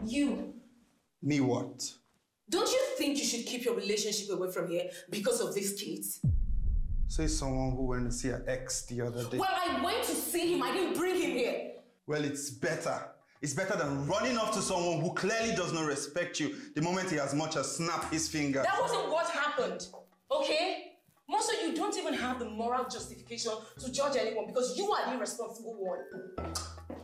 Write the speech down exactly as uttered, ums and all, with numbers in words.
You. Me what? Don't you think you should keep your relationship away from here because of these kids? Say someone who went to see her ex the other day. Well, I went to see him. I didn't bring him here. Well, it's better. It's better than running off to someone who clearly does not respect you the moment he as much as snapped his finger. That wasn't what happened, okay? Most of you don't even have the moral justification to judge anyone because you are the irresponsible one.